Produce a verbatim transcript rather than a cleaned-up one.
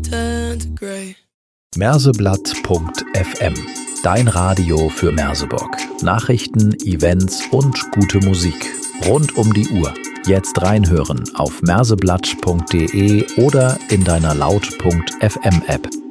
turn to grey. Merseblatt punkt f m. Dein Radio für Merseburg. Nachrichten, Events und gute Musik. Rund um die Uhr. Jetzt reinhören auf merseblatt punkt de oder in deiner laut punkt f m App.